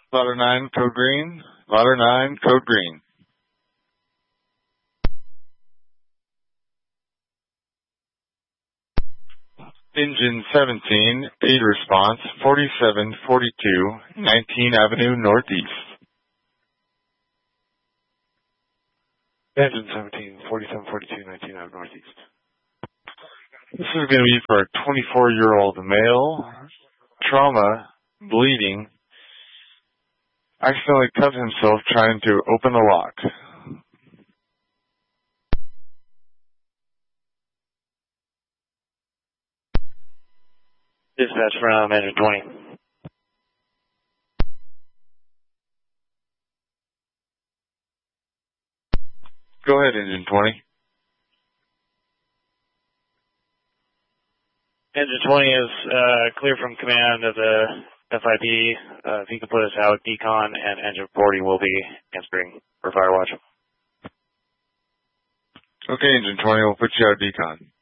Ladder 9, code green. Ladder 9, code green. Engine 17, aid response, 4742, 19 Avenue Northeast. Engine 17, 4742, 19 Avenue Northeast. This is going to be for a 24-year-old male, trauma, bleeding, accidentally cut himself trying to open the lock. Dispatch from Engine 20. Go ahead, Engine 20. Engine 20 is clear from command of the FIP. If you can put us out, decon and engine 40 will be answering for Firewatch. Okay, Engine 20, we'll put you out decon.